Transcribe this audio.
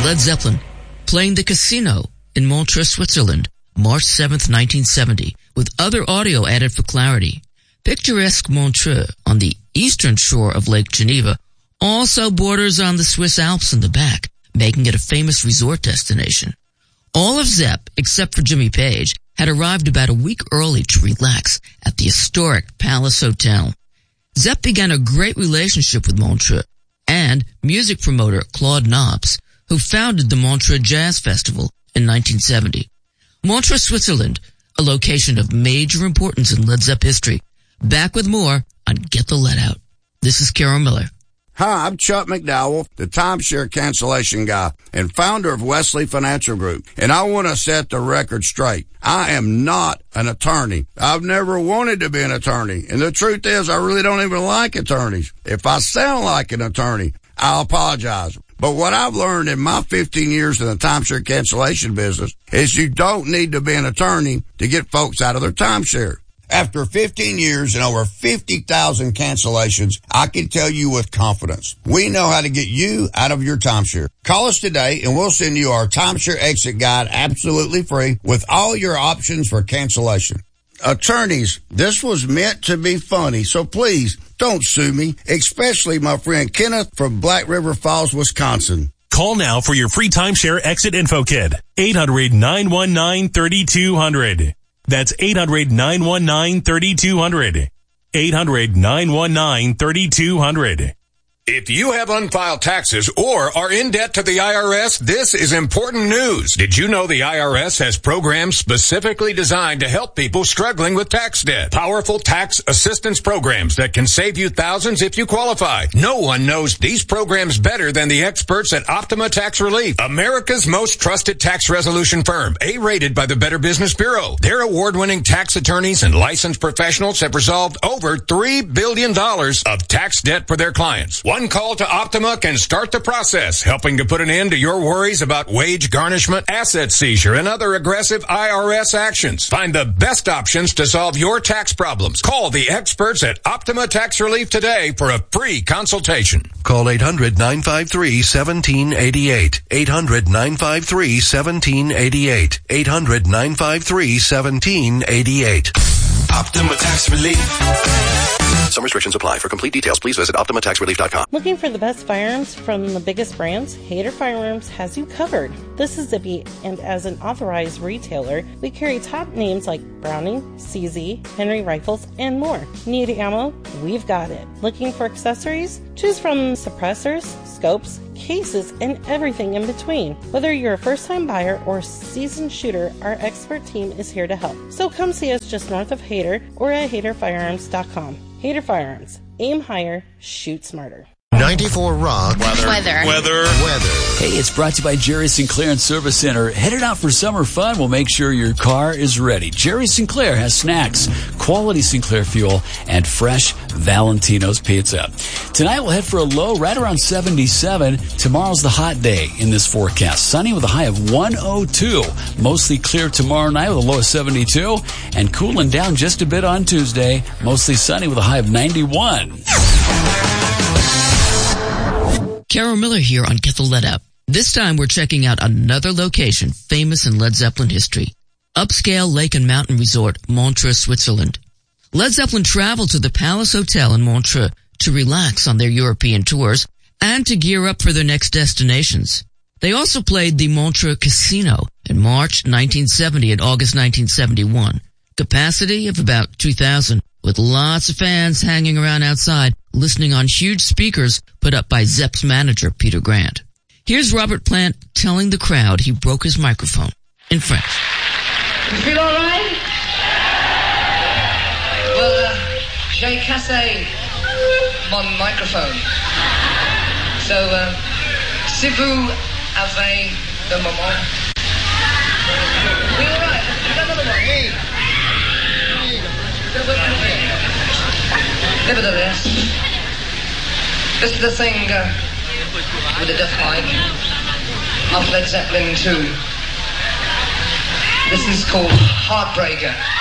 Led Zeppelin, playing the Casino in Montreux, Switzerland, March 7th, 1970, with other audio added for clarity. Picturesque Montreux on the eastern shore of Lake Geneva also borders on the Swiss Alps in the back, making it a famous resort destination. All of Zepp, except for Jimmy Page, had arrived about a week early to relax at the historic Palace Hotel. Zepp began a great relationship with Montreux and music promoter Claude Nobs, who founded the Montreux Jazz Festival in 1970. Montreux, Switzerland, a location of major importance in Led Zepp history. Back with more on Get the Let Out. This is Carol Miller. Hi, I'm Chuck McDowell, the timeshare cancellation guy and founder of Wesley Financial Group. And I want to set the record straight. I am not an attorney. I've never wanted to be an attorney. And the truth is, I really don't even like attorneys. If I sound like an attorney, I'll apologize. But what I've learned in my 15 years in the timeshare cancellation business is you don't need to be an attorney to get folks out of their timeshare. After 15 years and over 50,000 cancellations, I can tell you with confidence, we know how to get you out of your timeshare. Call us today and we'll send you our timeshare exit guide absolutely free with all your options for cancellation. Attorneys, this was meant to be funny, so please don't sue me, especially my friend Kenneth from Black River Falls, Wisconsin. Call now for your free timeshare exit info kit. 800-919-3200. That's 800-919-3200. 800-919-3200. If you have unfiled taxes or are in debt to the IRS, this is important news. Did you know the IRS has programs specifically designed to help people struggling with tax debt? Powerful tax assistance programs that can save you thousands if you qualify. No one knows these programs better than the experts at Optima Tax Relief, America's most trusted tax resolution firm, A-rated by the Better Business Bureau. Their award-winning tax attorneys and licensed professionals have resolved over $3 billion of tax debt for their clients. One call to Optima can start the process, helping to put an end to your worries about wage garnishment, asset seizure, and other aggressive IRS actions. Find the best options to solve your tax problems. Call the experts at Optima Tax Relief today for a free consultation. Call 800-953-1788. 800-953-1788. 800-953-1788. Optima Tax Relief. Some restrictions apply. For complete details, please visit OptimaTaxRelief.com. Looking for the best firearms from the biggest brands? Hayter Firearms has you covered. This is Zippy, and as an authorized retailer, we carry top names like Browning, CZ, Henry Rifles, and more. Need ammo? We've got it. Looking for accessories? Choose from suppressors, scopes, cases, and everything in between. Whether you're a first-time buyer or seasoned shooter, our expert team is here to help. So come see us just north of Hayter or at HayterFirearms.com. Hayter Firearms. Aim higher, shoot smarter. 94 Rock. Weather. Hey, it's brought to you by Jerry Sinclair and Service Center. Headed out for summer fun? We'll make sure your car is ready. Jerry Sinclair has snacks, quality Sinclair fuel, and fresh Valentino's pizza. Tonight we'll head for a low right around 77. Tomorrow's the hot day in this forecast. Sunny with a high of 102. Mostly clear tomorrow night with a low of 72. And cooling down just a bit on Tuesday. Mostly sunny with a high of 91. Carol Miller here on Get the Let Out. This time we're checking out another location famous in Led Zeppelin history. Upscale Lake and Mountain Resort, Montreux, Switzerland. Led Zeppelin traveled to the Palace Hotel in Montreux to relax on their European tours and to gear up for their next destinations. They also played the Montreux Casino in March 1970 and August 1971. Capacity of about 2,000, with lots of fans hanging around outside, listening on huge speakers put up by Zepp's manager, Peter Grant. Here's Robert Plant telling the crowd he broke his microphone in French. You feel all right? Well, j'ai cassé mon microphone. So, si vous avez the moment. We all right? Another one. Nevertheless, this is the thing with the Death Pipe of Led Zeppelin 2. This is called Heartbreaker.